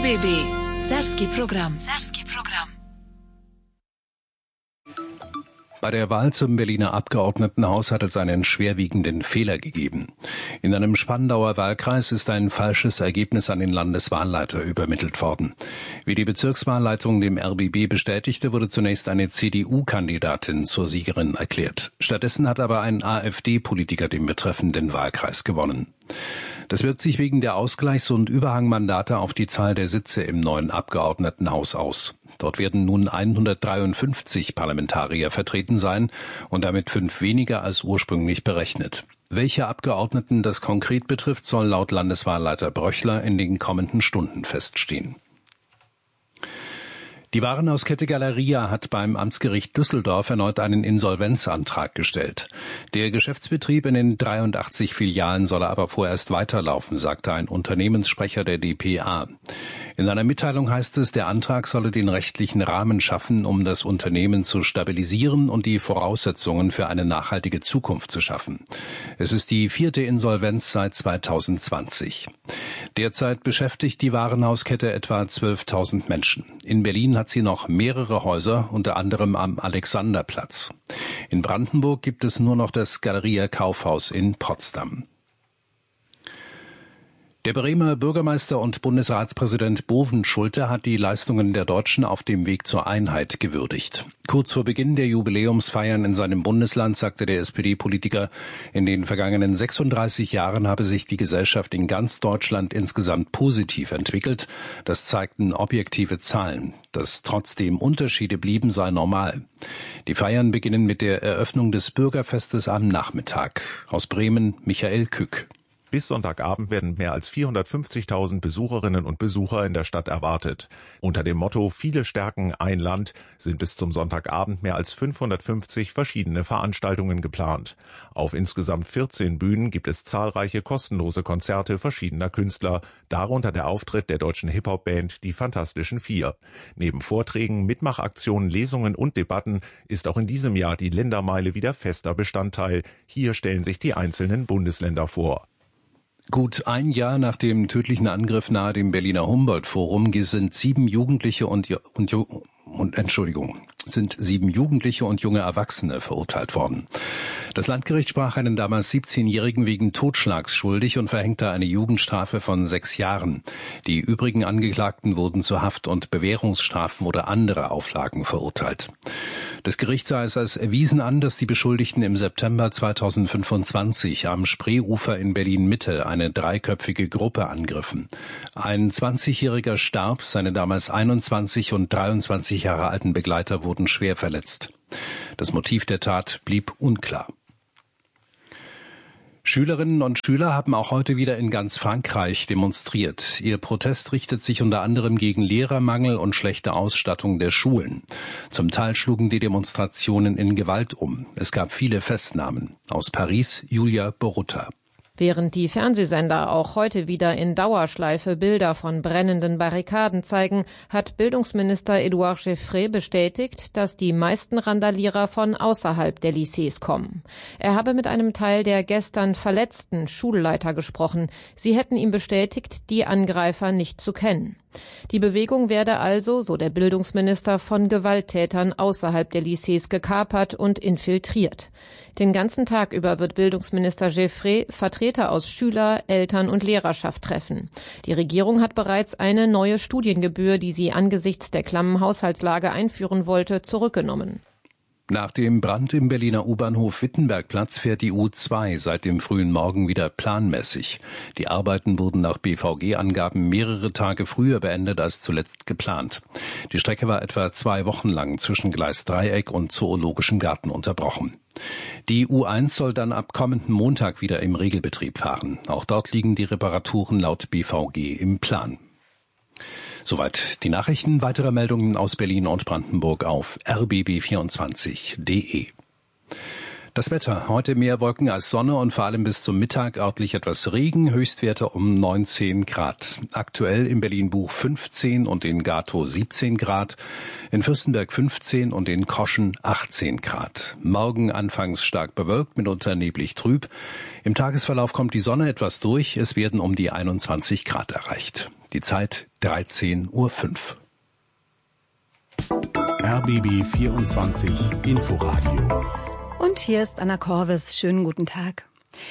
RBB Serbski program. Bei der Wahl zum Berliner Abgeordnetenhaus hat es einen schwerwiegenden Fehler gegeben. In einem Spandauer Wahlkreis ist ein falsches Ergebnis an den Landeswahlleiter übermittelt worden. Wie die Bezirkswahlleitung dem RBB bestätigte, wurde zunächst eine CDU-Kandidatin zur Siegerin erklärt. Stattdessen hat aber ein AfD-Politiker den betreffenden Wahlkreis gewonnen. Das wirkt sich wegen der Ausgleichs- und Überhangmandate auf die Zahl der Sitze im neuen Abgeordnetenhaus aus. Dort werden nun 153 Parlamentarier vertreten sein und damit 5 weniger als ursprünglich berechnet. Welche Abgeordneten das konkret betrifft, soll laut Landeswahlleiter Bröchler in den kommenden Stunden feststehen. Die Warenhauskette Galeria hat beim Amtsgericht Düsseldorf erneut einen Insolvenzantrag gestellt. Der Geschäftsbetrieb in den 83 Filialen solle aber vorerst weiterlaufen, sagte ein Unternehmenssprecher der dpa. In einer Mitteilung heißt es, der Antrag solle den rechtlichen Rahmen schaffen, um das Unternehmen zu stabilisieren und die Voraussetzungen für eine nachhaltige Zukunft zu schaffen. Es ist die 4. Insolvenz seit 2020. Derzeit beschäftigt die Warenhauskette etwa 12.000 Menschen. In Berlin hat sie noch mehrere Häuser, unter anderem am Alexanderplatz. In Brandenburg gibt es nur noch das Galeria Kaufhaus in Potsdam. Der Bremer Bürgermeister und Bundesratspräsident Bovenschulte hat die Leistungen der Deutschen auf dem Weg zur Einheit gewürdigt. Kurz vor Beginn der Jubiläumsfeiern in seinem Bundesland sagte der SPD-Politiker, in den vergangenen 36 Jahren habe sich die Gesellschaft in ganz Deutschland insgesamt positiv entwickelt. Das zeigten objektive Zahlen. Dass trotzdem Unterschiede blieben, sei normal. Die Feiern beginnen mit der Eröffnung des Bürgerfestes am Nachmittag. Aus Bremen Michael Kück. Bis Sonntagabend werden mehr als 450.000 Besucherinnen und Besucher in der Stadt erwartet. Unter dem Motto Viele stärken ein Land sind bis zum Sonntagabend mehr als 550 verschiedene Veranstaltungen geplant. Auf insgesamt 14 Bühnen gibt es zahlreiche kostenlose Konzerte verschiedener Künstler, darunter der Auftritt der deutschen Hip-Hop-Band Die Fantastischen Vier. Neben Vorträgen, Mitmachaktionen, Lesungen und Debatten ist auch in diesem Jahr die Ländermeile wieder fester Bestandteil. Hier stellen sich die einzelnen Bundesländer vor. Gut ein Jahr nach dem tödlichen Angriff nahe dem Berliner Humboldt-Forum sind 7 Jugendliche und junge Erwachsene verurteilt worden. Das Landgericht sprach einen damals 17-Jährigen wegen Totschlags schuldig und verhängte eine Jugendstrafe von 6 Jahren. Die übrigen Angeklagten wurden zu Haft- und Bewährungsstrafen oder andere Auflagen verurteilt. Das Gericht sah es als erwiesen an, dass die Beschuldigten im September 2025 am Spreeufer in Berlin-Mitte eine 3-köpfige Gruppe angriffen. Ein 20-Jähriger starb, seine damals 21 und 23 Jahre alten Begleiter wurden schwer verletzt. Das Motiv der Tat blieb unklar. Schülerinnen und Schüler haben auch heute wieder in ganz Frankreich demonstriert. Ihr Protest richtet sich unter anderem gegen Lehrermangel und schlechte Ausstattung der Schulen. Zum Teil schlugen die Demonstrationen in Gewalt um. Es gab viele Festnahmen. Aus Paris Julia Borutta. Während die Fernsehsender auch heute wieder in Dauerschleife Bilder von brennenden Barrikaden zeigen, hat Bildungsminister Édouard Geoffrey bestätigt, dass die meisten Randalierer von außerhalb der Lycées kommen. Er habe mit einem Teil der gestern verletzten Schulleiter gesprochen. Sie hätten ihm bestätigt, die Angreifer nicht zu kennen. Die Bewegung werde also, so der Bildungsminister, von Gewalttätern außerhalb der Lycées gekapert und infiltriert. Den ganzen Tag über wird Bildungsminister Geoffrey Vertreter aus Schüler, Eltern und Lehrerschaft treffen. Die Regierung hat bereits eine neue Studiengebühr, die sie angesichts der klammen Haushaltslage einführen wollte, zurückgenommen. Nach dem Brand im Berliner U-Bahnhof Wittenbergplatz fährt die U2 seit dem frühen Morgen wieder planmäßig. Die Arbeiten wurden nach BVG-Angaben mehrere Tage früher beendet als zuletzt geplant. Die Strecke war etwa 2 Wochen lang zwischen Gleis Dreieck und Zoologischem Garten unterbrochen. Die U1 soll dann ab kommenden Montag wieder im Regelbetrieb fahren. Auch dort liegen die Reparaturen laut BVG im Plan. Soweit die Nachrichten. Weitere Meldungen aus Berlin und Brandenburg auf rbb24.de. Das Wetter. Heute mehr Wolken als Sonne und vor allem bis zum Mittag örtlich etwas Regen. Höchstwerte um 19 Grad. Aktuell in Berlin-Buch 15 und in Gatow 17 Grad. In Fürstenberg 15 und in Koschen 18 Grad. Morgen anfangs stark bewölkt, mitunter neblig trüb. Im Tagesverlauf kommt die Sonne etwas durch. Es werden um die 21 Grad erreicht. Die Zeit 13:05 Uhr. RBB 24 Inforadio. Und hier ist Anna Korvis. Schönen guten Tag.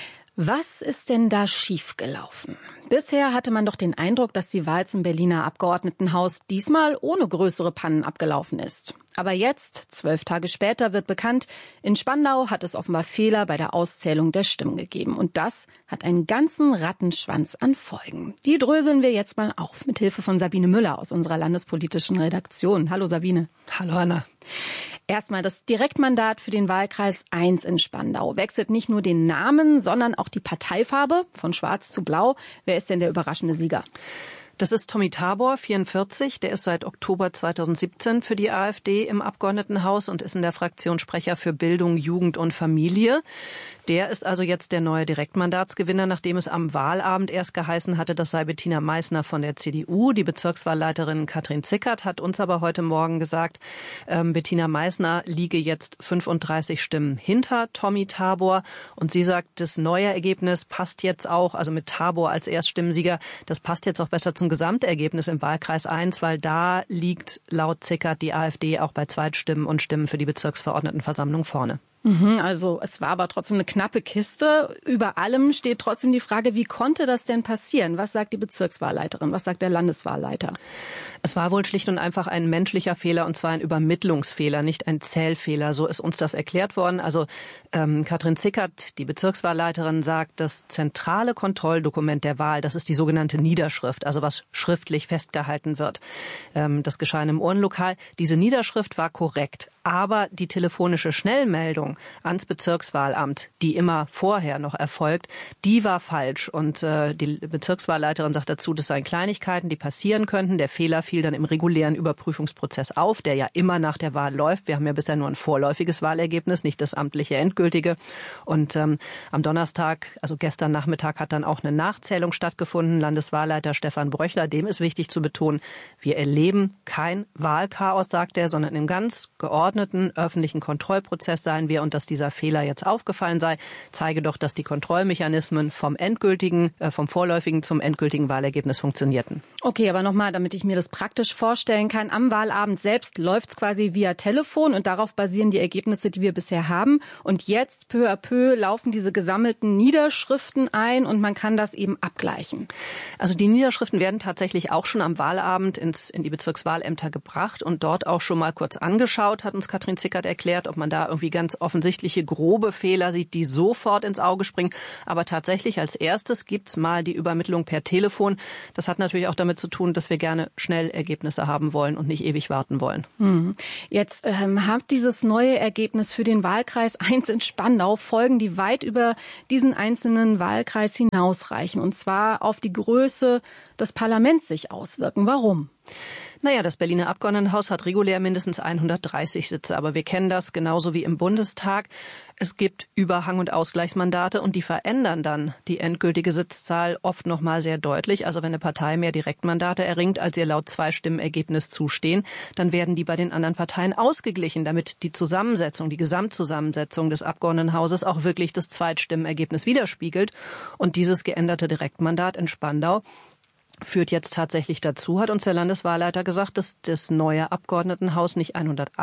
Was ist denn da schiefgelaufen? Bisher hatte man doch den Eindruck, dass die Wahl zum Berliner Abgeordnetenhaus diesmal ohne größere Pannen abgelaufen ist. Aber jetzt, 12 Tage später, wird bekannt, in Spandau hat es offenbar Fehler bei der Auszählung der Stimmen gegeben. Und das hat einen ganzen Rattenschwanz an Folgen. Die dröseln wir jetzt mal auf, mit Hilfe von Sabine Müller aus unserer landespolitischen Redaktion. Hallo Sabine. Hallo Anna. Erstmal das Direktmandat für den Wahlkreis 1 in Spandau wechselt nicht nur den Namen, sondern auch die Parteifarbe von schwarz zu blau. Wer ist denn der überraschende Sieger? Das ist Tommy Tabor, 44. Der ist seit Oktober 2017 für die AfD im Abgeordnetenhaus und ist in der Fraktion Sprecher für Bildung, Jugend und Familie. Der ist also jetzt der neue Direktmandatsgewinner, nachdem es am Wahlabend erst geheißen hatte, das sei Bettina Meißner von der CDU. Die Bezirkswahlleiterin Katrin Zickert hat uns aber heute Morgen gesagt, Bettina Meißner liege jetzt 35 Stimmen hinter Tommy Tabor. Und sie sagt, das neue Ergebnis passt jetzt auch, also mit Tabor als Erststimmensieger, das passt jetzt auch besser zum Gesamtergebnis im Wahlkreis 1, weil da liegt laut Zickert die AfD auch bei Zweitstimmen und Stimmen für die Bezirksverordnetenversammlung vorne. Also es war aber trotzdem eine knappe Kiste. Über allem steht trotzdem die Frage, wie konnte das denn passieren? Was sagt die Bezirkswahlleiterin? Was sagt der Landeswahlleiter? Es war wohl schlicht und einfach ein menschlicher Fehler, und zwar ein Übermittlungsfehler, nicht ein Zählfehler. So ist uns das erklärt worden. Also Katrin Zickert, die Bezirkswahlleiterin, sagt, das zentrale Kontrolldokument der Wahl, das ist die sogenannte Niederschrift, also was schriftlich festgehalten wird. Das geschah in einem Urnenlokal. Diese Niederschrift war korrekt, aber die telefonische Schnellmeldung ans Bezirkswahlamt, die immer vorher noch erfolgt, die war falsch. Und die Bezirkswahlleiterin sagt dazu, das seien Kleinigkeiten, die passieren könnten. Der Fehler fiel dann im regulären Überprüfungsprozess auf, der ja immer nach der Wahl läuft. Wir haben ja bisher nur ein vorläufiges Wahlergebnis, nicht das amtliche endgültige. Und am Donnerstag, also gestern Nachmittag, hat dann auch eine Nachzählung stattgefunden. Landeswahlleiter Stefan Bröchler, dem ist wichtig zu betonen, wir erleben kein Wahlchaos, sagt er, sondern einen ganz geordneten öffentlichen Kontrollprozess seien wir. Und dass dieser Fehler jetzt aufgefallen sei, zeige doch, dass die Kontrollmechanismen vom vorläufigen zum endgültigen Wahlergebnis funktionierten. Okay, aber nochmal, damit ich mir das praktisch vorstellen kann. Am Wahlabend selbst läuft es quasi via Telefon und darauf basieren die Ergebnisse, die wir bisher haben. Und jetzt peu à peu laufen diese gesammelten Niederschriften ein und man kann das eben abgleichen. Also die Niederschriften werden tatsächlich auch schon am Wahlabend in die Bezirkswahlämter gebracht und dort auch schon mal kurz angeschaut, hat uns Katrin Zickert erklärt, ob man da irgendwie ganz offensichtliche grobe Fehler sieht, die sofort ins Auge springen. Aber tatsächlich als erstes gibt's mal die Übermittlung per Telefon. Das hat natürlich auch damit zu tun, dass wir gerne schnell Ergebnisse haben wollen und nicht ewig warten wollen. Jetzt hat dieses neue Ergebnis für den Wahlkreis 1 in Spandau Folgen, die weit über diesen einzelnen Wahlkreis hinausreichen. Und zwar auf die Größe des Parlaments sich auswirken. Warum? Naja, das Berliner Abgeordnetenhaus hat regulär mindestens 130 Sitze, aber wir kennen das genauso wie im Bundestag. Es gibt Überhang- und Ausgleichsmandate und die verändern dann die endgültige Sitzzahl oft noch mal sehr deutlich. Also wenn eine Partei mehr Direktmandate erringt, als ihr laut Zweistimmenergebnis zustehen, dann werden die bei den anderen Parteien ausgeglichen, damit die Zusammensetzung, die Gesamtzusammensetzung des Abgeordnetenhauses auch wirklich das Zweitstimmenergebnis widerspiegelt. Und dieses geänderte Direktmandat in Spandau führt jetzt tatsächlich dazu, hat uns der Landeswahlleiter gesagt, dass das neue Abgeordnetenhaus nicht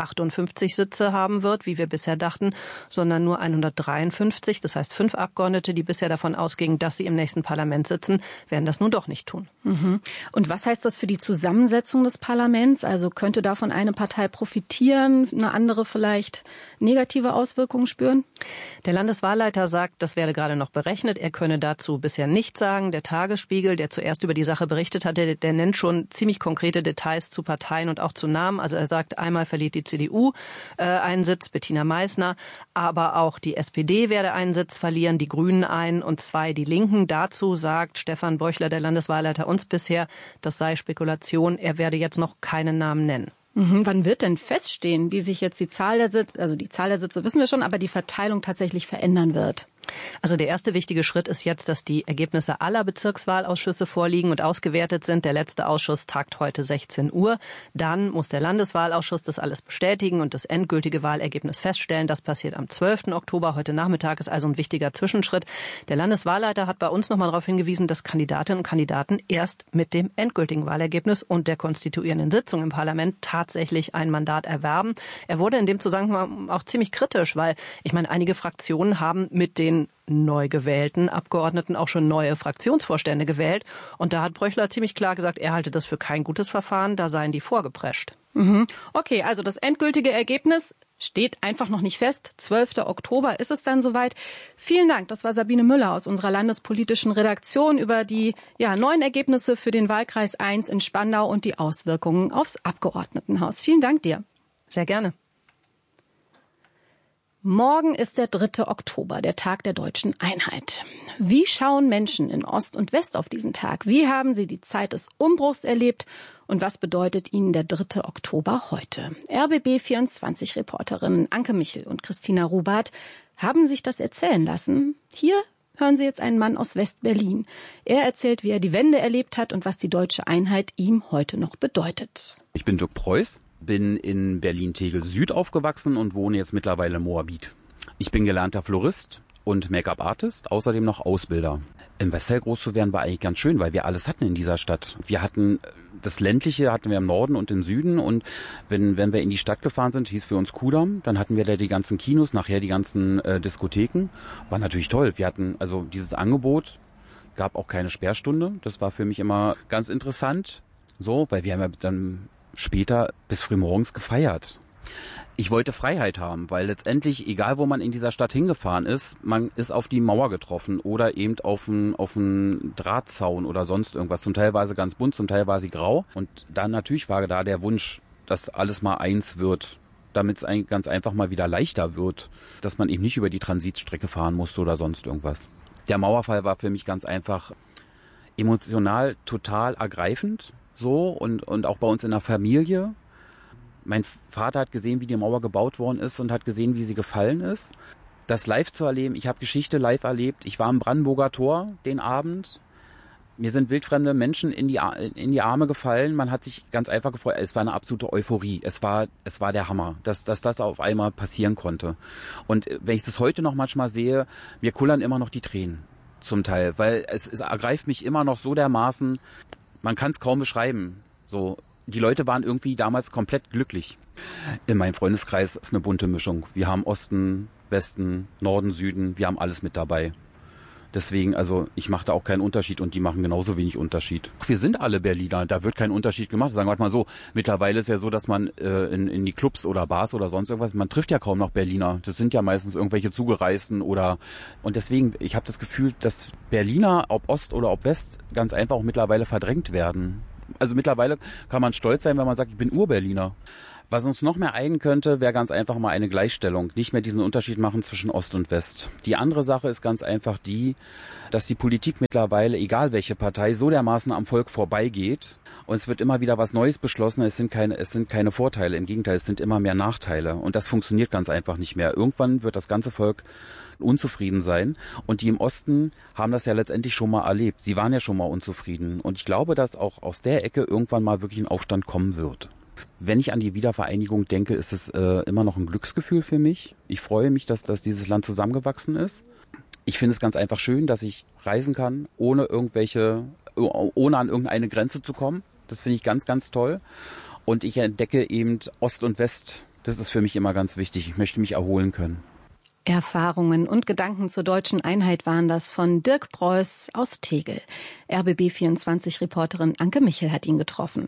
158 Sitze haben wird, wie wir bisher dachten, sondern nur 153. Das heißt, 5 Abgeordnete, die bisher davon ausgingen, dass sie im nächsten Parlament sitzen, werden das nun doch nicht tun. Und was heißt das für die Zusammensetzung des Parlaments? Also könnte davon eine Partei profitieren, eine andere vielleicht negative Auswirkungen spüren? Der Landeswahlleiter sagt, das werde gerade noch berechnet. Er könne dazu bisher nichts sagen. Der Tagesspiegel, der zuerst über die Sache berichtet hat, der nennt schon ziemlich konkrete Details zu Parteien und auch zu Namen. Also er sagt, einmal verliert die CDU einen Sitz, Bettina Meißner, aber auch die SPD werde einen Sitz verlieren, die Grünen einen und 2 die Linken. Dazu sagt Stefan Bröchler, der Landeswahlleiter, uns bisher, das sei Spekulation, er werde jetzt noch keinen Namen nennen. Wann wird denn feststehen, wie sich jetzt die Zahl der Sitze wissen wir schon, aber die Verteilung tatsächlich verändern wird? Also der erste wichtige Schritt ist jetzt, dass die Ergebnisse aller Bezirkswahlausschüsse vorliegen und ausgewertet sind. Der letzte Ausschuss tagt heute 16 Uhr. Dann muss der Landeswahlausschuss das alles bestätigen und das endgültige Wahlergebnis feststellen. Das passiert am 12. Oktober. Heute Nachmittag ist also ein wichtiger Zwischenschritt. Der Landeswahlleiter hat bei uns nochmal darauf hingewiesen, dass Kandidatinnen und Kandidaten erst mit dem endgültigen Wahlergebnis und der konstituierenden Sitzung im Parlament tatsächlich ein Mandat erwerben. Er wurde in dem Zusammenhang auch ziemlich kritisch, weil ich meine, einige Fraktionen haben mit den neu gewählten Abgeordneten auch schon neue Fraktionsvorstände gewählt. Und da hat Bröchler ziemlich klar gesagt, er halte das für kein gutes Verfahren, da seien die vorgeprescht. Okay, also das endgültige Ergebnis steht einfach noch nicht fest. 12. Oktober ist es dann soweit. Vielen Dank, das war Sabine Müller aus unserer landespolitischen Redaktion über die neuen Ergebnisse für den Wahlkreis 1 in Spandau und die Auswirkungen aufs Abgeordnetenhaus. Vielen Dank dir. Sehr gerne. Morgen ist der 3. Oktober, der Tag der deutschen Einheit. Wie schauen Menschen in Ost und West auf diesen Tag? Wie haben sie die Zeit des Umbruchs erlebt? Und was bedeutet ihnen der 3. Oktober heute? RBB24-Reporterinnen Anke Michel und Christina Rubath haben sich das erzählen lassen. Hier hören Sie jetzt einen Mann aus West-Berlin. Er erzählt, wie er die Wende erlebt hat und was die deutsche Einheit ihm heute noch bedeutet. Ich bin Dirk Preuß. Bin in Berlin-Tegel-Süd aufgewachsen und wohne jetzt mittlerweile in Moabit. Ich bin gelernter Florist und Make-up-Artist, außerdem noch Ausbilder. Im Westteil groß zu werden war eigentlich ganz schön, weil wir alles hatten in dieser Stadt. Wir hatten das Ländliche hatten wir im Norden und im Süden und wenn wir in die Stadt gefahren sind, hieß für uns Kudamm, dann hatten wir da die ganzen Kinos, nachher die ganzen Diskotheken. War natürlich toll. Wir hatten also dieses Angebot, gab auch keine Sperrstunde. Das war für mich immer ganz interessant, so, weil wir haben ja dann später bis frühmorgens gefeiert. Ich wollte Freiheit haben, weil letztendlich, egal wo man in dieser Stadt hingefahren ist, man ist auf die Mauer getroffen oder eben auf einen Drahtzaun oder sonst irgendwas. Zum Teil war sie ganz bunt, zum Teil war sie grau. Und dann natürlich war da der Wunsch, dass alles mal eins wird, damit es ganz einfach mal wieder leichter wird, dass man eben nicht über die Transitstrecke fahren musste oder sonst irgendwas. Der Mauerfall war für mich ganz einfach emotional total ergreifend. So und auch bei uns in der Familie. Mein Vater hat gesehen, wie die Mauer gebaut worden ist und hat gesehen, wie sie gefallen ist. Das live zu erleben, ich habe Geschichte live erlebt. Ich war am Brandenburger Tor den Abend. Mir sind wildfremde Menschen in die Arme gefallen. Man hat sich ganz einfach gefreut. Es war eine absolute Euphorie. Es war der Hammer, dass das auf einmal passieren konnte. Und wenn ich das heute noch manchmal sehe, mir kullern immer noch die Tränen zum Teil, weil es ergreift mich immer noch so dermaßen. Man kann es kaum beschreiben. So, die Leute waren irgendwie damals komplett glücklich. In meinem Freundeskreis ist eine bunte Mischung. Wir haben Osten, Westen, Norden, Süden, wir haben alles mit dabei. Deswegen, also ich mache da auch keinen Unterschied und die machen genauso wenig Unterschied. Wir sind alle Berliner, da wird kein Unterschied gemacht. Sagen wir mal so, mittlerweile ist ja so, dass man in die Clubs oder Bars oder sonst irgendwas, man trifft ja kaum noch Berliner. Das sind ja meistens irgendwelche Zugereisten und deswegen, ich habe das Gefühl, dass Berliner, ob Ost oder ob West, ganz einfach auch mittlerweile verdrängt werden. Also mittlerweile kann man stolz sein, wenn man sagt, ich bin Urberliner. Was uns noch mehr einigen könnte, wäre ganz einfach mal eine Gleichstellung. Nicht mehr diesen Unterschied machen zwischen Ost und West. Die andere Sache ist ganz einfach die, dass die Politik mittlerweile, egal welche Partei, so dermaßen am Volk vorbeigeht. Und es wird immer wieder was Neues beschlossen. Es sind keine Vorteile. Im Gegenteil, es sind immer mehr Nachteile. Und das funktioniert ganz einfach nicht mehr. Irgendwann wird das ganze Volk unzufrieden sein. Und die im Osten haben das ja letztendlich schon mal erlebt. Sie waren ja schon mal unzufrieden. Und ich glaube, dass auch aus der Ecke irgendwann mal wirklich ein Aufstand kommen wird. Wenn ich an die Wiedervereinigung denke, ist es immer noch ein Glücksgefühl für mich. Ich freue mich, dass dieses Land zusammengewachsen ist. Ich finde es ganz einfach schön, dass ich reisen kann, ohne an irgendeine Grenze zu kommen. Das finde ich ganz, ganz toll. Und ich entdecke eben Ost und West. Das ist für mich immer ganz wichtig. Ich möchte mich erholen können. Erfahrungen und Gedanken zur deutschen Einheit waren das von Dirk Preuß aus Tegel. RBB24-Reporterin Anke Michel hat ihn getroffen.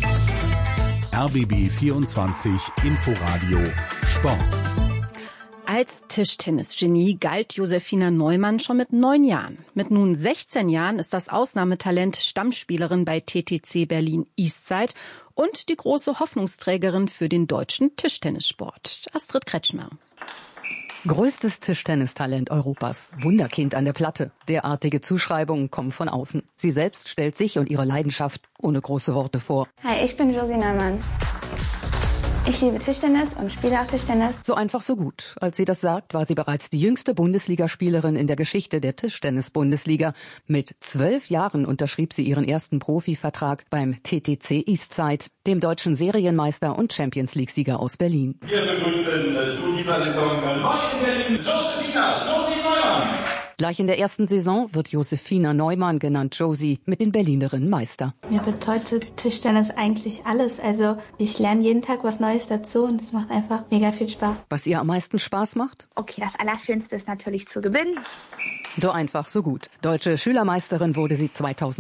RBB24 Inforadio Sport. Als Tischtennisgenie galt Josefina Neumann schon mit 9 Jahren. Mit nun 16 Jahren ist das Ausnahmetalent Stammspielerin bei TTC Berlin Eastside und die große Hoffnungsträgerin für den deutschen Tischtennissport. Astrid Kretschmer. Größtes Tischtennistalent Europas. Wunderkind an der Platte. Derartige Zuschreibungen kommen von außen. Sie selbst stellt sich und ihre Leidenschaft ohne große Worte vor. Hi, ich bin Josie Neumann. Ich liebe Tischtennis und spiele auch Tischtennis. So einfach, so gut. Als sie das sagt, war sie bereits die jüngste Bundesligaspielerin in der Geschichte der Tischtennis-Bundesliga. Mit 12 Jahren unterschrieb sie ihren ersten Profivertrag beim TTC Eastside, dem deutschen Serienmeister und Champions-League-Sieger aus Berlin. Wir begrüßen zu dieser Saison neu in Berlin Josefina Neumann. Gleich in der ersten Saison wird Josefina Neumann, genannt Josie, mit den Berlinerinnen Meister. Mir bedeutet Tischtennis eigentlich alles. Also ich lerne jeden Tag was Neues dazu und es macht einfach mega viel Spaß. Was ihr am meisten Spaß macht? Okay, das Allerschönste ist natürlich zu gewinnen. So einfach, so gut. Deutsche Schülermeisterin wurde sie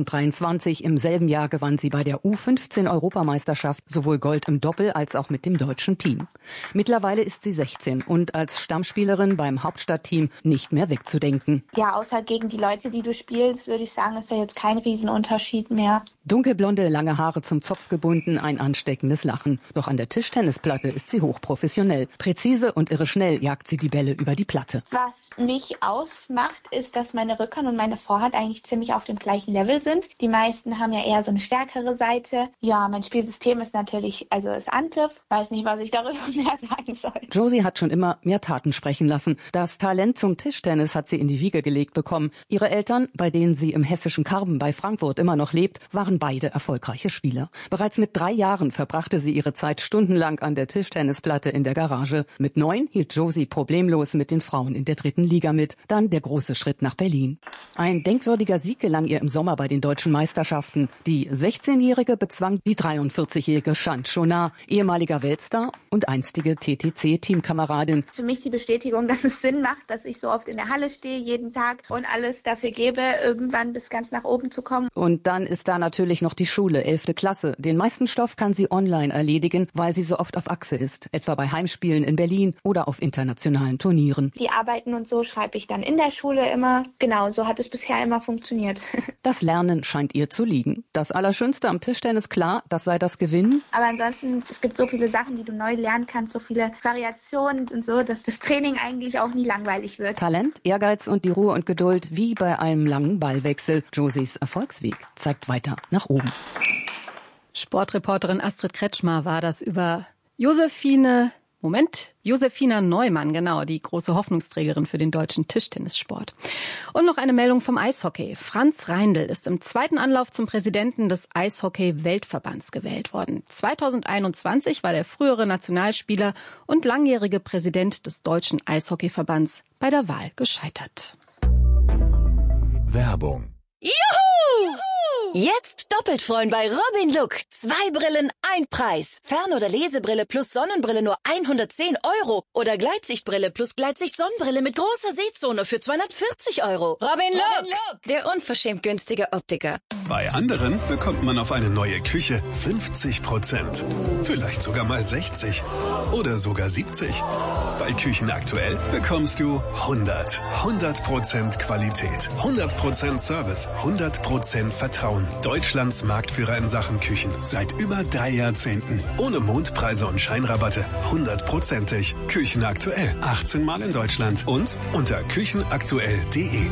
2023. Im selben Jahr gewann sie bei der U15-Europameisterschaft sowohl Gold im Doppel als auch mit dem deutschen Team. Mittlerweile ist sie 16 und als Stammspielerin beim Hauptstadtteam nicht mehr wegzudenken. Ja, außer gegen die Leute, die du spielst, würde ich sagen, ist ja jetzt kein Riesenunterschied mehr. Dunkelblonde, lange Haare zum Zopf gebunden, ein ansteckendes Lachen. Doch an der Tischtennisplatte ist sie hochprofessionell. Präzise und irre schnell jagt sie die Bälle über die Platte. Was mich ausmacht, ist, dass meine Rückhand und meine Vorhand eigentlich ziemlich auf dem gleichen Level sind. Die meisten haben ja eher so eine stärkere Seite. Ja, mein Spielsystem ist natürlich, ist Angriff. Weiß nicht, was ich darüber mehr sagen soll. Josie hat schon immer mehr Taten sprechen lassen. Das Talent zum Tischtennis hat sie in die Wiege gelegt bekommen. Ihre Eltern, bei denen sie im hessischen Karben bei Frankfurt immer noch lebt, waren beide erfolgreiche Spieler. Bereits mit 3 Jahren verbrachte sie ihre Zeit stundenlang an der Tischtennisplatte in der Garage. Mit 9 hielt Josie problemlos mit den Frauen in der 3. Liga mit. Dann der große Schritt nach Berlin. Ein denkwürdiger Sieg gelang ihr im Sommer bei den deutschen Meisterschaften. Die 16-Jährige bezwang die 43-jährige Chant Chonard, ehemaliger Weltstar und einstige TTC-Teamkameradin. Für mich die Bestätigung, dass es Sinn macht, dass ich so oft in der Halle stehe, jeden Tag und alles dafür gebe, irgendwann bis ganz nach oben zu kommen. Und dann ist da natürlich noch die Schule, 11. Klasse. Den meisten Stoff kann sie online erledigen, weil sie so oft auf Achse ist. Etwa bei Heimspielen in Berlin oder auf internationalen Turnieren. Die Arbeiten und so schreibe ich dann in der Schule immer. Genau, so hat es bisher immer funktioniert. Das Lernen scheint ihr zu liegen. Das Allerschönste am Tischtennis, klar, das sei das Gewinnen. Aber ansonsten, es gibt so viele Sachen, die du neu lernen kannst, so viele Variationen und so, dass das Training eigentlich auch nie langweilig wird. Talent, Ehrgeiz und die Ruhe und Geduld wie bei einem langen Ballwechsel. Josies Erfolgsweg zeigt weiter nach oben. Sportreporterin Astrid Kretschmer war das über Josefina Neumann, genau, die große Hoffnungsträgerin für den deutschen Tischtennissport. Und noch eine Meldung vom Eishockey. Franz Reindl ist im zweiten Anlauf zum Präsidenten des Eishockey-Weltverbands gewählt worden. 2021 war der frühere Nationalspieler und langjährige Präsident des deutschen Eishockeyverbands bei der Wahl gescheitert. Werbung. Juhu! Jetzt doppelt freuen bei Robin Look. 2 Brillen, 1 Preis. Fern- oder Lesebrille plus Sonnenbrille nur 110 €. Oder Gleitsichtbrille plus Gleitsicht-Sonnenbrille mit großer Sehzone für 240 €. Robin Look, der unverschämt günstige Optiker. Bei anderen bekommt man auf eine neue Küche 50%. Vielleicht sogar mal 60. Oder sogar 70. Bei Küchen aktuell bekommst du 100% Qualität, 100% Service, 100% Vertrauen. Deutschlands Marktführer in Sachen Küchen. Seit über 3 Jahrzehnten. Ohne Mondpreise und Scheinrabatte. 100%ig. Küchen aktuell. 18 Mal in Deutschland. Und unter küchenaktuell.de.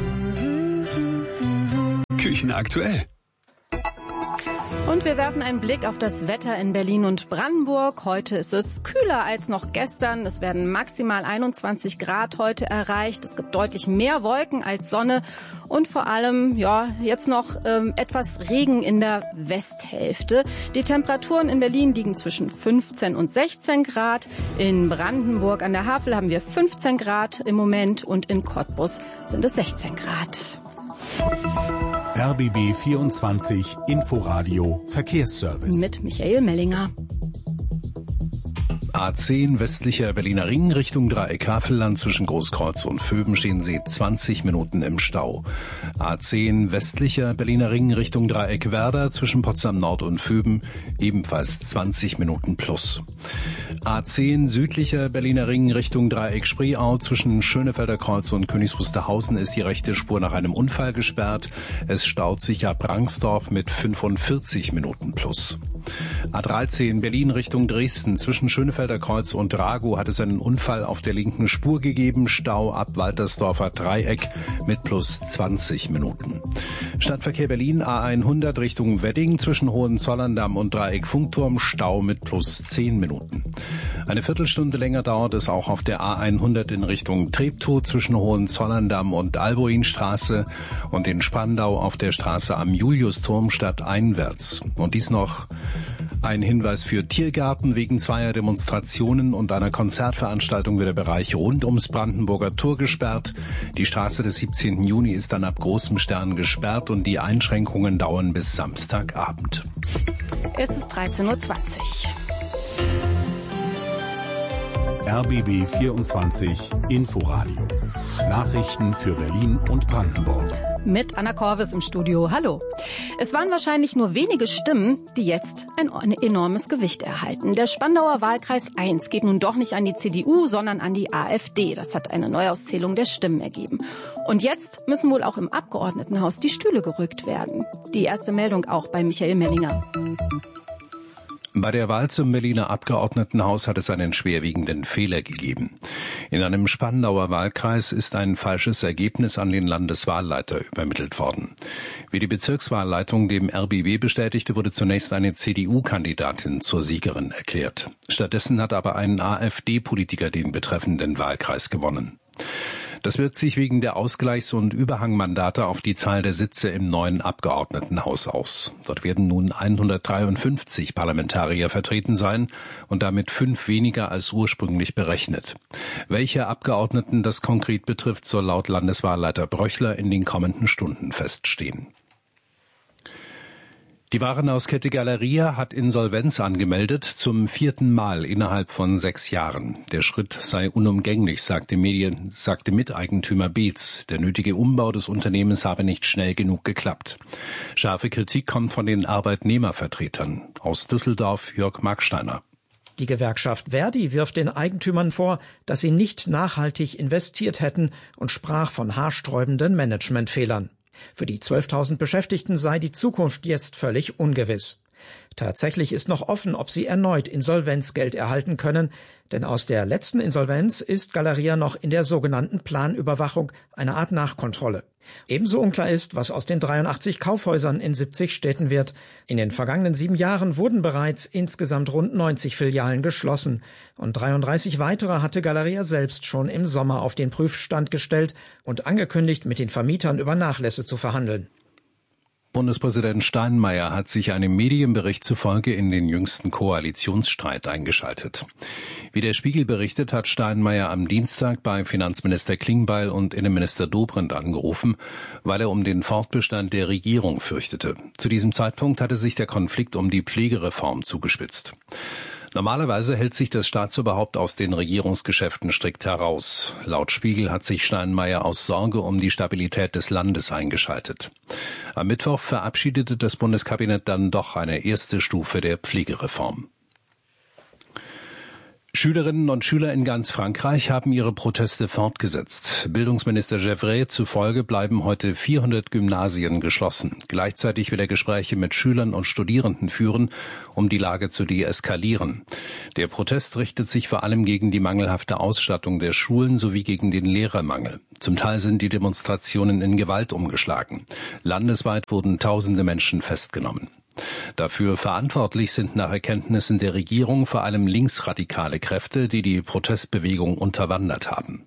Küchen aktuell. Und wir werfen einen Blick auf das Wetter in Berlin und Brandenburg. Heute ist es kühler als noch gestern. Es werden maximal 21 Grad heute erreicht. Es gibt deutlich mehr Wolken als Sonne. Und vor allem, jetzt noch etwas Regen in der Westhälfte. Die Temperaturen in Berlin liegen zwischen 15 und 16 Grad. In Brandenburg an der Havel haben wir 15 Grad im Moment und in Cottbus sind es 16 Grad. RBB 24 Inforadio Verkehrsservice. Mit Michael Mellinger. A10 westlicher Berliner Ring Richtung Dreieck Havelland zwischen Großkreuz und Vöben stehen Sie 20 Minuten im Stau. A10 westlicher Berliner Ring Richtung Dreieck Werder zwischen Potsdam Nord und Vöben ebenfalls 20 Minuten plus. A10 südlicher Berliner Ring Richtung Dreieck Spreeau zwischen Schönefelder Kreuz und Königs Wusterhausen ist die rechte Spur nach einem Unfall gesperrt. Es staut sich ab Rangsdorf mit 45 Minuten plus. A13 Berlin Richtung Dresden. Zwischen Schönefelder Kreuz und Ragow hat es einen Unfall auf der linken Spur gegeben. Stau ab Waltersdorfer Dreieck mit plus 20 Minuten. Stadtverkehr Berlin A100 Richtung Wedding. Zwischen Hohenzollern-Damm und Dreieck Funkturm. Stau mit plus 10 Minuten. Eine Viertelstunde länger dauert es auch auf der A100 in Richtung Treptow zwischen Hohenzollern-Damm und Alboinstraße und in Spandau auf der Straße am Juliusturm stadteinwärts. Und dies noch ein Hinweis für Tiergarten. Wegen zweier Demonstrationen und einer Konzertveranstaltung wird der Bereich rund ums Brandenburger Tor gesperrt. Die Straße des 17. Juni ist dann ab großem Stern gesperrt und die Einschränkungen dauern bis Samstagabend. Es ist 13:20 Uhr. RBB 24 Inforadio. Nachrichten für Berlin und Brandenburg. Mit Anna Korvis im Studio. Hallo. Es waren wahrscheinlich nur wenige Stimmen, die jetzt ein enormes Gewicht erhalten. Der Spandauer Wahlkreis 1 geht nun doch nicht an die CDU, sondern an die AfD. Das hat eine Neuauszählung der Stimmen ergeben. Und jetzt müssen wohl auch im Abgeordnetenhaus die Stühle gerückt werden. Die erste Meldung auch bei Michael Mellinger. Bei der Wahl zum Berliner Abgeordnetenhaus hat es einen schwerwiegenden Fehler gegeben. In einem Spandauer Wahlkreis ist ein falsches Ergebnis an den Landeswahlleiter übermittelt worden. Wie die Bezirkswahlleitung dem RBB bestätigte, wurde zunächst eine CDU-Kandidatin zur Siegerin erklärt. Stattdessen hat aber ein AfD-Politiker den betreffenden Wahlkreis gewonnen. Das wirkt sich wegen der Ausgleichs- und Überhangmandate auf die Zahl der Sitze im neuen Abgeordnetenhaus aus. Dort werden nun 153 Parlamentarier vertreten sein und damit 5 weniger als ursprünglich berechnet. Welche Abgeordneten das konkret betrifft, soll laut Landeswahlleiter Bröchler in den kommenden Stunden feststehen. Die Warenhauskette Galeria hat Insolvenz angemeldet, zum 4. Mal innerhalb von 6 Jahren. Der Schritt sei unumgänglich, sagte Miteigentümer Beetz. Der nötige Umbau des Unternehmens habe nicht schnell genug geklappt. Scharfe Kritik kommt von den Arbeitnehmervertretern. Aus Düsseldorf Jörg Marksteiner. Die Gewerkschaft Verdi wirft den Eigentümern vor, dass sie nicht nachhaltig investiert hätten und sprach von haarsträubenden Managementfehlern. Für die 12.000 Beschäftigten sei die Zukunft jetzt völlig ungewiss. Tatsächlich ist noch offen, ob sie erneut Insolvenzgeld erhalten können, denn aus der letzten Insolvenz ist Galeria noch in der sogenannten Planüberwachung, eine Art Nachkontrolle. Ebenso unklar ist, was aus den 83 Kaufhäusern in 70 Städten wird. In den vergangenen 7 Jahren wurden bereits insgesamt rund 90 Filialen geschlossen und 33 weitere hatte Galeria selbst schon im Sommer auf den Prüfstand gestellt und angekündigt, mit den Vermietern über Nachlässe zu verhandeln. Bundespräsident Steinmeier hat sich einem Medienbericht zufolge in den jüngsten Koalitionsstreit eingeschaltet. Wie der Spiegel berichtet, hat Steinmeier am Dienstag bei Finanzminister Klingbeil und Innenminister Dobrindt angerufen, weil er um den Fortbestand der Regierung fürchtete. Zu diesem Zeitpunkt hatte sich der Konflikt um die Pflegereform zugespitzt. Normalerweise hält sich das Staatsoberhaupt aus den Regierungsgeschäften strikt heraus. Laut Spiegel hat sich Steinmeier aus Sorge um die Stabilität des Landes eingeschaltet. Am Mittwoch verabschiedete das Bundeskabinett dann doch eine erste Stufe der Pflegereform. Schülerinnen und Schüler in ganz Frankreich haben ihre Proteste fortgesetzt. Bildungsminister Gevray zufolge bleiben heute 400 Gymnasien geschlossen. Gleichzeitig will er Gespräche mit Schülern und Studierenden führen, um die Lage zu deeskalieren. Der Protest richtet sich vor allem gegen die mangelhafte Ausstattung der Schulen sowie gegen den Lehrermangel. Zum Teil sind die Demonstrationen in Gewalt umgeschlagen. Landesweit wurden tausende Menschen festgenommen. Dafür verantwortlich sind nach Erkenntnissen der Regierung vor allem linksradikale Kräfte, die die Protestbewegung unterwandert haben.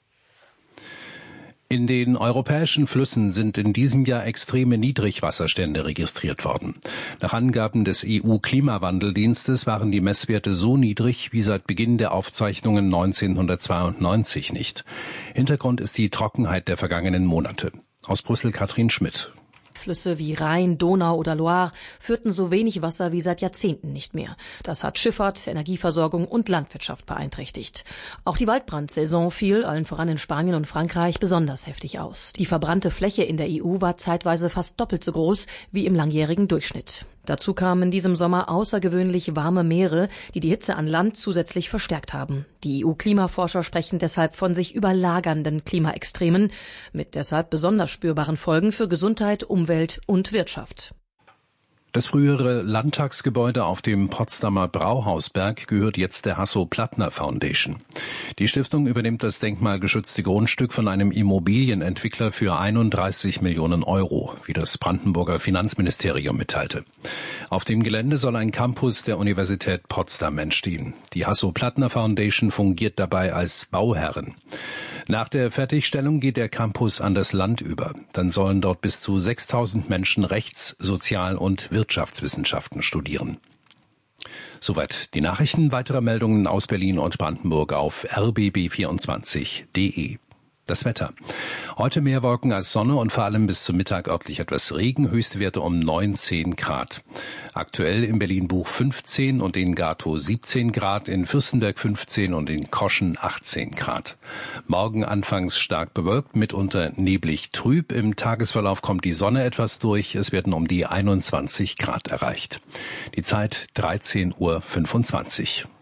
In den europäischen Flüssen sind in diesem Jahr extreme Niedrigwasserstände registriert worden. Nach Angaben des EU-Klimawandeldienstes waren die Messwerte so niedrig wie seit Beginn der Aufzeichnungen 1992 nicht. Hintergrund ist die Trockenheit der vergangenen Monate. Aus Brüssel Katrin Schmidt. Flüsse wie Rhein, Donau oder Loire führten so wenig Wasser wie seit Jahrzehnten nicht mehr. Das hat Schifffahrt, Energieversorgung und Landwirtschaft beeinträchtigt. Auch die Waldbrandsaison fiel, allen voran in Spanien und Frankreich, besonders heftig aus. Die verbrannte Fläche in der EU war zeitweise fast doppelt so groß wie im langjährigen Durchschnitt. Dazu kamen in diesem Sommer außergewöhnlich warme Meere, die die Hitze an Land zusätzlich verstärkt haben. Die EU-Klimaforscher sprechen deshalb von sich überlagernden Klimaextremen mit deshalb besonders spürbaren Folgen für Gesundheit, Umwelt und Wirtschaft. Das frühere Landtagsgebäude auf dem Potsdamer Brauhausberg gehört jetzt der Hasso-Plattner Foundation. Die Stiftung übernimmt das denkmalgeschützte Grundstück von einem Immobilienentwickler für 31 Millionen Euro, wie das Brandenburger Finanzministerium mitteilte. Auf dem Gelände soll ein Campus der Universität Potsdam entstehen. Die Hasso-Plattner Foundation fungiert dabei als Bauherrin. Nach der Fertigstellung geht der Campus an das Land über. Dann sollen dort bis zu 6.000 Menschen Rechts-, Sozial- und Wirtschaftswissenschaften studieren. Soweit die Nachrichten. Weitere Meldungen aus Berlin und Brandenburg auf rbb24.de. Das Wetter. Heute mehr Wolken als Sonne und vor allem bis zum Mittag örtlich etwas Regen, Höchstwerte um 9-10 Grad. Aktuell in Berlin-Buch 15 und in Gatow 17 Grad, in Fürstenberg 15 und in Koschen 18 Grad. Morgen anfangs stark bewölkt, mitunter neblig trüb. Im Tagesverlauf kommt die Sonne etwas durch, es werden um die 21 Grad erreicht. Die Zeit 13:25 Uhr.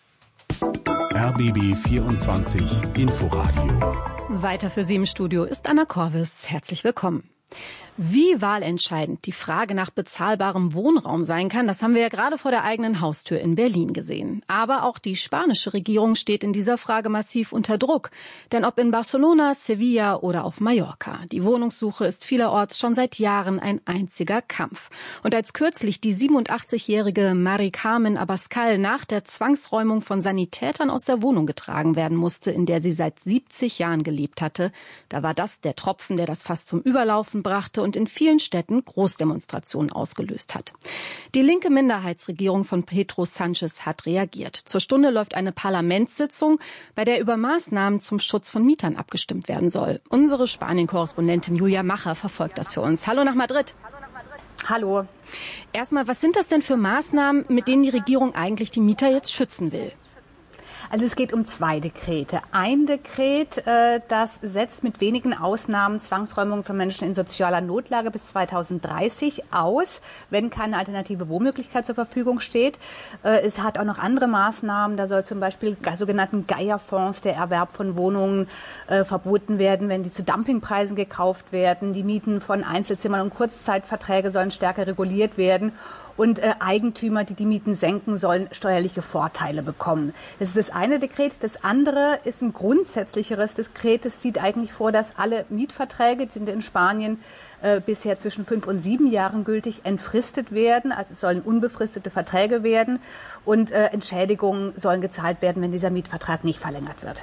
RBB 24 Inforadio. Weiter für Sie im Studio ist Anna Korvis. Herzlich willkommen. Wie wahlentscheidend die Frage nach bezahlbarem Wohnraum sein kann, das haben wir ja gerade vor der eigenen Haustür in Berlin gesehen. Aber auch die spanische Regierung steht in dieser Frage massiv unter Druck. Denn ob in Barcelona, Sevilla oder auf Mallorca, die Wohnungssuche ist vielerorts schon seit Jahren ein einziger Kampf. Und als kürzlich die 87-jährige Mari Carmen Abascal nach der Zwangsräumung von Sanitätern aus der Wohnung getragen werden musste, in der sie seit 70 Jahren gelebt hatte, da war das der Tropfen, der das Fass zum Überlaufen brachte und in vielen Städten Großdemonstrationen ausgelöst hat. Die linke Minderheitsregierung von Pedro Sánchez hat reagiert. Zur Stunde läuft eine Parlamentssitzung, bei der über Maßnahmen zum Schutz von Mietern abgestimmt werden soll. Unsere Spanien-Korrespondentin Julia Macher verfolgt das für uns. Hallo nach Madrid. Hallo. Erstmal, was sind das denn für Maßnahmen, mit denen die Regierung eigentlich die Mieter jetzt schützen will? Also es geht um 2 Dekrete. Ein Dekret, das setzt mit wenigen Ausnahmen Zwangsräumungen von Menschen in sozialer Notlage bis 2030 aus, wenn keine alternative Wohnmöglichkeit zur Verfügung steht. Es hat auch noch andere Maßnahmen. Da soll zum Beispiel sogenannten Geierfonds, der Erwerb von Wohnungen, verboten werden, wenn die zu Dumpingpreisen gekauft werden. Die Mieten von Einzelzimmern und Kurzzeitverträge sollen stärker reguliert werden. Und Eigentümer, die die Mieten senken, sollen steuerliche Vorteile bekommen. Das ist das eine Dekret. Das andere ist ein grundsätzlicheres Dekret. Das sieht eigentlich vor, dass alle Mietverträge, die sind in Spanien bisher zwischen 5 und 7 Jahren gültig, entfristet werden. Also es sollen unbefristete Verträge werden und Entschädigungen sollen gezahlt werden, wenn dieser Mietvertrag nicht verlängert wird.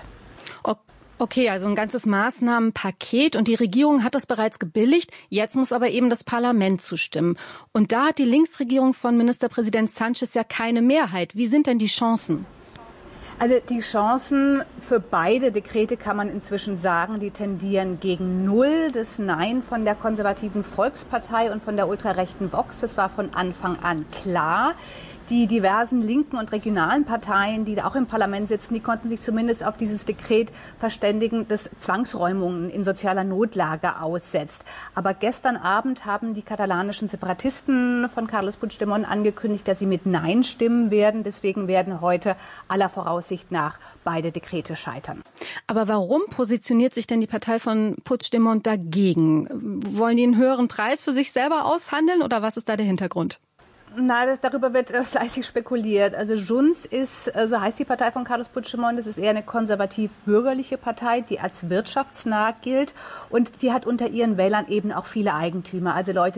Okay, also ein ganzes Maßnahmenpaket und die Regierung hat das bereits gebilligt. Jetzt muss aber eben das Parlament zustimmen. Und da hat die Linksregierung von Ministerpräsident Sánchez ja keine Mehrheit. Wie sind denn die Chancen? Also die Chancen für beide Dekrete kann man inzwischen sagen, die tendieren gegen 0. Das Nein von der konservativen Volkspartei und von der ultrarechten Vox, das war von Anfang an klar. Die diversen linken und regionalen Parteien, die auch im Parlament sitzen, die konnten sich zumindest auf dieses Dekret verständigen, das Zwangsräumungen in sozialer Notlage aussetzt. Aber gestern Abend haben die katalanischen Separatisten von Carles Puigdemont angekündigt, dass sie mit Nein stimmen werden. Deswegen werden heute aller Voraussicht nach beide Dekrete scheitern. Aber warum positioniert sich denn die Partei von Puigdemont dagegen? Wollen die einen höheren Preis für sich selber aushandeln oder was ist da der Hintergrund? Nein, darüber wird fleißig spekuliert. Also Junts ist, so heißt die Partei von Carles Puigdemont, das ist eher eine konservativ-bürgerliche Partei, die als wirtschaftsnah gilt und die hat unter ihren Wählern eben auch viele Eigentümer, also Leute,